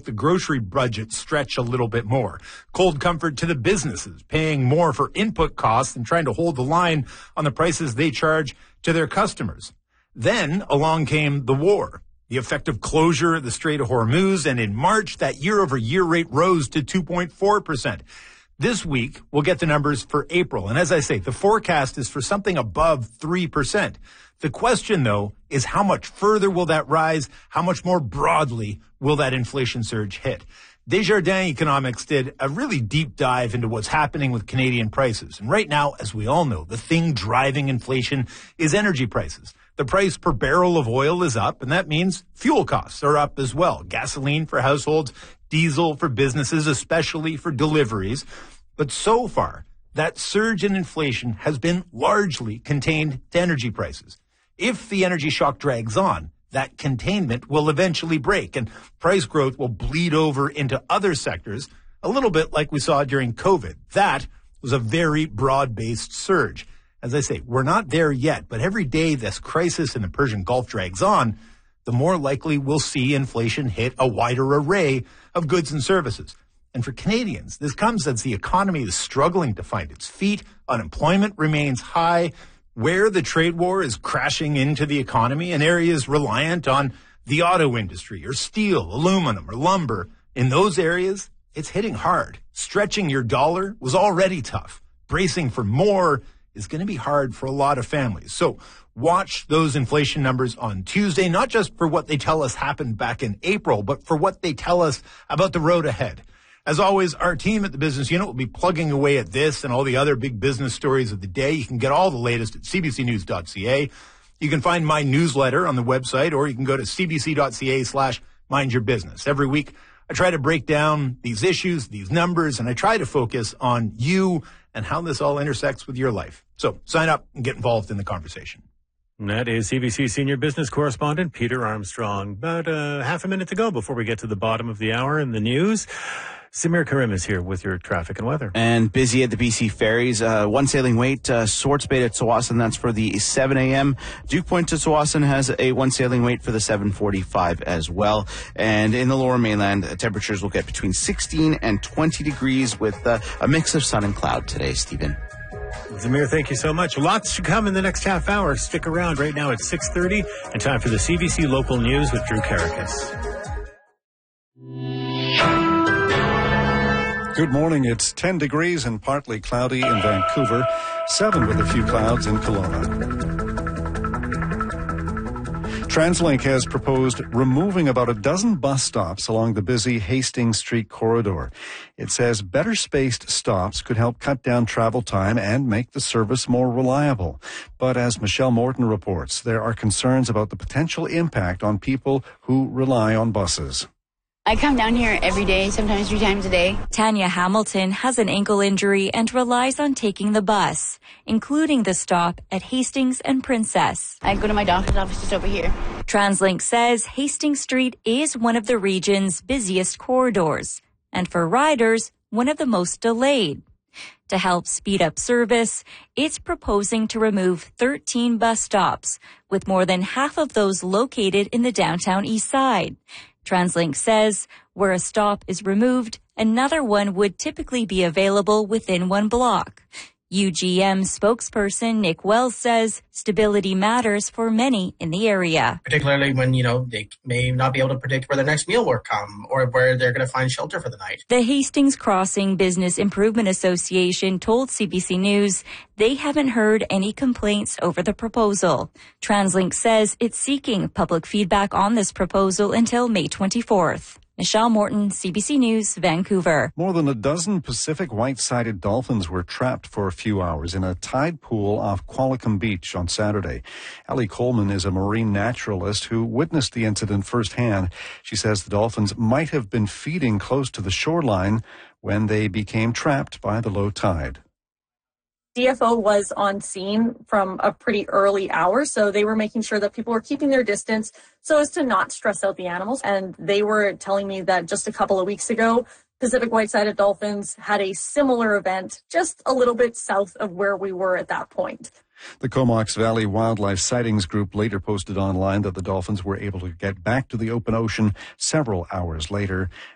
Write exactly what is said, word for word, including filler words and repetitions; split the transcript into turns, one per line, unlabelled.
the grocery budget stretch a little bit more. Cold comfort to the businesses, paying more for input costs and trying to hold the line on the prices they charge to their customers. Then along came the war, the effective closure of the Strait of Hormuz, and in March, that year-over-year rate rose to two point four percent. This week, we'll get the numbers for April. And as I say, the forecast is for something above three percent. The question, though, is how much further will that rise? How much more broadly will that inflation surge hit? Desjardins Economics did a really deep dive into what's happening with Canadian prices. And right now, as we all know, the thing driving inflation is energy prices. The price per barrel of oil is up, and that means fuel costs are up as well. Gasoline for households, diesel for businesses, especially for deliveries. But so far, that surge in inflation has been largely contained to energy prices. If the energy shock drags on, that containment will eventually break, and price growth will bleed over into other sectors, a little bit like we saw during COVID. That was a very broad-based surge. As I say, we're not there yet, but every day this crisis in the Persian Gulf drags on, the more likely we'll see inflation hit a wider array of goods and services. And for Canadians, this comes as the economy is struggling to find its feet, unemployment remains high, where the trade war is crashing into the economy, and areas reliant on the auto industry or steel, aluminum, or lumber. In those areas, it's hitting hard. Stretching your dollar was already tough. Bracing for more is going to be hard for a lot of families. So watch those inflation numbers on Tuesday, not just for what they tell us happened back in April, but for what they tell us about the road ahead. As always, our team at the Business Unit will be plugging away at this and all the other big business stories of the day. You can get all the latest at c b c news dot c a. You can find my newsletter on the website, or you can go to c b c dot c a slash mind your business. Every week, I try to break down these issues, these numbers, and I try to focus on you and how this all intersects with your life. So sign up and get involved in the conversation.
And that is C B C Senior Business Correspondent Peter Armstrong. About uh, half a minute to go before we get to the bottom of the hour in the news. Samir Karim is here with your traffic and weather.
And busy at the B C ferries. Uh, one sailing wait, uh, Swartz Bay to Tsawwassen. That's for the seven a.m. Duke Point to Tsawwassen has a one sailing wait for the seven forty-five as well. And in the lower mainland, uh, temperatures will get between sixteen and twenty degrees with uh, a mix of sun and cloud today, Stephen.
Zamir, thank you so much. Lots to come in the next half hour. Stick around. Right now it's six thirty and time for the C B C Local News with Drew Karakas.
Good morning. It's ten degrees and partly cloudy in Vancouver, seven with a few clouds in Kelowna. TransLink has proposed removing about a dozen bus stops along the busy Hastings Street corridor. It says better spaced stops could help cut down travel time and make the service more reliable. But as Michelle Morton reports, there are concerns about the potential impact on people who rely on buses.
I come down here every day, sometimes three times a day.
Tanya Hamilton has an ankle injury and relies on taking the bus, including the stop at Hastings and Princess.
I go to my doctor's office just over here.
TransLink says Hastings Street is one of the region's busiest corridors, and for riders, one of the most delayed. To help speed up service, it's proposing to remove thirteen bus stops, with more than half of those located in the downtown east side. TransLink says where a stop is removed, another one would typically be available within one block. U G M spokesperson Nick Wells says stability matters for many in the area.
Particularly when, you know, they may not be able to predict where their next meal will come or where they're going to find shelter for the night.
The Hastings Crossing Business Improvement Association told C B C News they haven't heard any complaints over the proposal. TransLink says it's seeking public feedback on this proposal until May twenty-fourth. Michelle Morton, C B C News, Vancouver.
More than a dozen Pacific white-sided dolphins were trapped for a few hours in a tide pool off Qualicum Beach on Saturday. Ellie Coleman is a marine naturalist who witnessed the incident firsthand. She says the dolphins might have been feeding close to the shoreline when they became trapped by the low tide.
D F O was on scene from a pretty early hour, so they were making sure that people were keeping their distance so as to not stress out the animals. And they were telling me that just a couple of weeks ago, Pacific white-sided dolphins had a similar event just a little bit south of where we were at that point.
The Comox Valley Wildlife Sightings Group later posted online that the dolphins were able to get back to the open ocean several hours later.